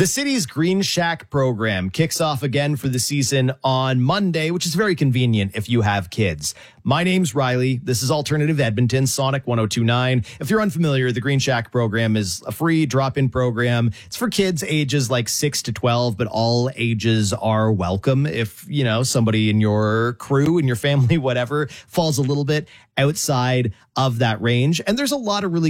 The city's Green Shack program kicks off again for the season on Monday, which is very convenient if you have kids. My name's Riley. This is Alternative Edmonton, Sonic 102.9. If you're unfamiliar, the Green Shack program is a free drop-in program. It's for kids ages like 6 to 12, but all ages are welcome. If, you know, somebody in your crew, in your family, whatever, falls a little bit outside of that range. And there's a lot of really